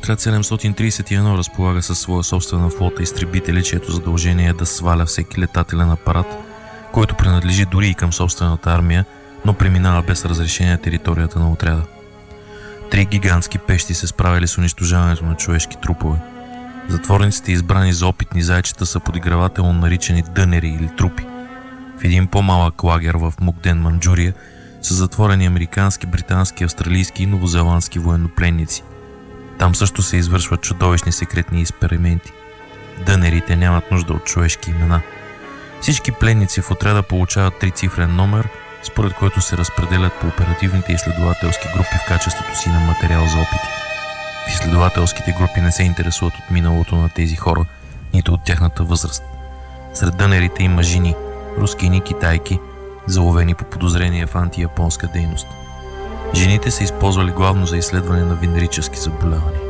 Отряд 731 разполага със своя собствена флота изтребители, чието задължение е да сваля всеки летателен апарат, който принадлежи дори и към собствената армия, но преминава без разрешение територията на отряда. 3 гигантски пещи се справили с унищожаването на човешки трупове. Затворниците, избрани за опитни зайчета, са подигравателно наричани дънери или трупи. В един по-малък лагер в Мукден, Манджурия, са затворени американски, британски, австралийски и новозеландски военнопленници. Там също се извършват чудовищни секретни експерименти. Дънерите нямат нужда от човешки имена. Всички пленници в отряда получават 3-цифрен номер, според който се разпределят по оперативните изследователски групи в качеството си на материал за опити. В изследователските групи не се интересуват от миналото на тези хора, нито от тяхната възраст. Сред дънерите има жени, рускини и китайки, заловени по подозрение в антияпонска дейност. Жените са използвали главно за изследване на венерически заболявания.